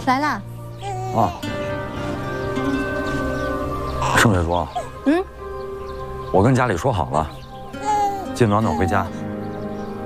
来啦。 啊，盛月说，我跟家里说好了，接暖暖回家。